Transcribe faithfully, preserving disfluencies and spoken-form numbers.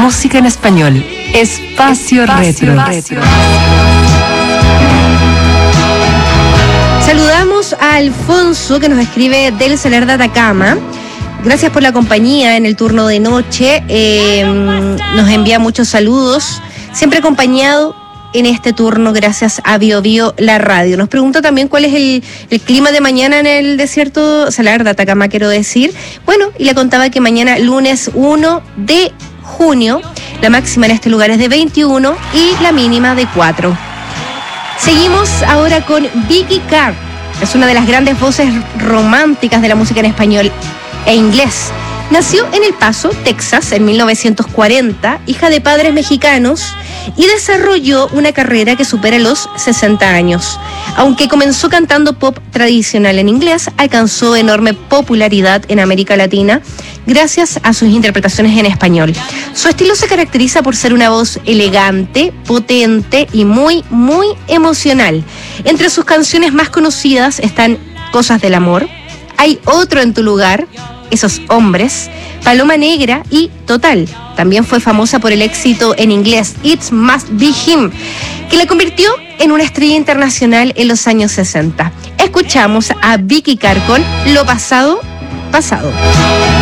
música en español. Espacio, Espacio Retro. Retro. Saludamos a Alfonso, que nos escribe del Salar de Atacama. Gracias por la compañía en el turno de noche. Eh, nos envía muchos saludos. Siempre acompañado en este turno gracias a Bio Bio, la radio. Nos pregunta también cuál es el, el clima de mañana en el desierto Salar de Atacama, quiero decir. Bueno, y le contaba que mañana, lunes uno de junio, la máxima en este lugar es de veintiuno y la mínima de cuatro. Seguimos ahora con Vicky Carr. Es una de las grandes voces románticas de la música en español e inglés. Nació en El Paso, Texas, en mil novecientos cuarenta, hija de padres mexicanos, y desarrolló una carrera que supera los sesenta años. Aunque comenzó cantando pop tradicional en inglés, alcanzó enorme popularidad en América Latina gracias a sus interpretaciones en español. Su estilo se caracteriza por ser una voz elegante, potente y muy, muy emocional. Entre sus canciones más conocidas están Cosas del Amor, Hay Otro en Tu Lugar, Esos Hombres, Paloma Negra y Total. También fue famosa por el éxito en inglés It Must Be Him, que la convirtió en una estrella internacional en los años sesenta. Escuchamos a Vicky Carr con Lo Pasado, Pasado.